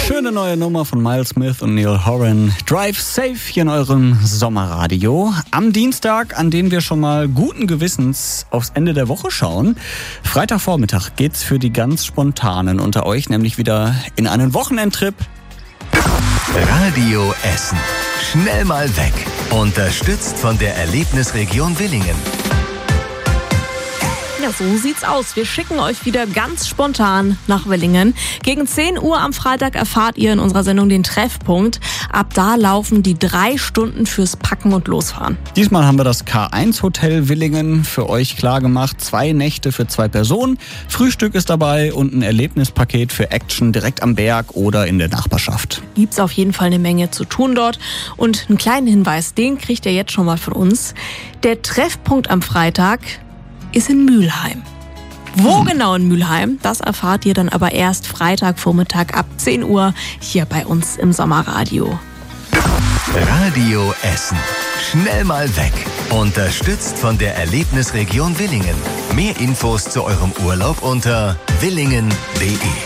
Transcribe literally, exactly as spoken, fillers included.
Schöne neue Nummer von Miles Smith und Neil Horan. Drive Safe hier in eurem Sommerradio. Am Dienstag, an dem wir schon mal guten Gewissens aufs Ende der Woche schauen. Freitagvormittag geht's für die ganz Spontanen unter euch nämlich wieder in einen Wochenendtrip. Radio Essen. Schnell mal weg. Unterstützt von der Erlebnisregion Willingen. Ja, so sieht's aus. Wir schicken euch wieder ganz spontan nach Willingen. Gegen zehn Uhr am Freitag erfahrt ihr in unserer Sendung den Treffpunkt. Ab da laufen die drei Stunden fürs Packen und Losfahren. Diesmal haben wir das K eins Hotel Willingen für euch klar gemacht. Zwei Nächte für zwei Personen. Frühstück ist dabei und ein Erlebnispaket für Action direkt am Berg oder in der Nachbarschaft. Gibt's auf jeden Fall eine Menge zu tun dort. Und einen kleinen Hinweis, den kriegt ihr jetzt schon mal von uns. Der Treffpunkt am Freitag ist in Mülheim. Wo genau in Mülheim, das erfahrt ihr dann aber erst Freitagvormittag ab zehn Uhr hier bei uns im Sommerradio. Radio Essen. Schnell mal weg. Unterstützt von der Erlebnisregion Willingen. Mehr Infos zu eurem Urlaub unter willingen punkt de.